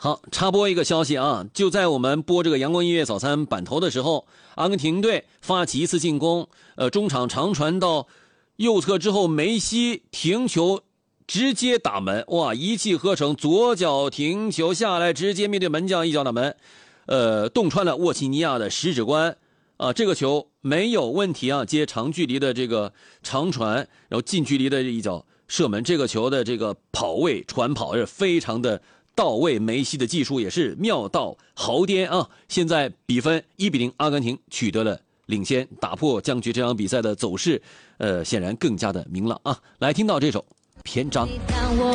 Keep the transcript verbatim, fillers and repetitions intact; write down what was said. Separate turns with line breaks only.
好，插播一个消息啊，就在我们播这个阳光音乐早餐版头的时候，阿根廷队发起一次进攻，呃，中场长传到右侧之后，梅西停球直接打门，哇，一气呵成，左脚停球下来，直接面对门将一脚打门，呃，洞穿了沃齐尼亚的十指关啊，这个球没有问题啊，接长距离的这个长传，然后近距离的一脚射门，这个球的这个跑位传跑是非常的到位，梅西的技术也是妙到毫巅啊！现在比分一比零，阿根廷取得了领先，打破僵局，这场比赛的走势，呃，显然更加的明朗啊！来听到这首篇章。